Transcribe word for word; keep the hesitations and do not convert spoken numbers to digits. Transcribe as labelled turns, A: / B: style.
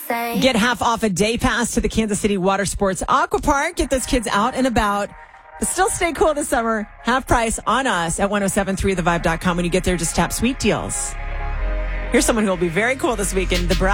A: say.
B: Get half off a day pass to the Kansas City Water Sports Aqua Park. Get those kids out and about. But still stay cool this summer. Half price on us at ten seventy-three the vibe dot com. When you get there, just tap Sweet Deals. Here's someone who will be very cool this weekend. The Brad